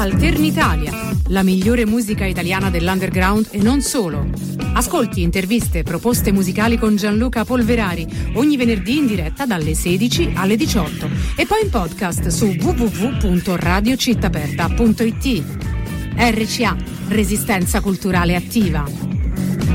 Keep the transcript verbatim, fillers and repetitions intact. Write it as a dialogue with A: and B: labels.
A: Alternitalia, la migliore musica italiana dell'underground e non solo. Ascolti interviste, proposte musicali con Gianluca Polverari ogni venerdì in diretta dalle sedici alle diciotto e poi in podcast su w w w punto radio città aperta punto i t. R C A, Resistenza Culturale Attiva.